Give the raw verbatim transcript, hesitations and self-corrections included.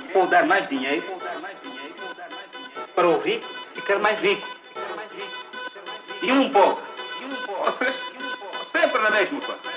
ou dar mais dinheiro para o rico ficar mais rico. E um pobre, sempre na mesma coisa.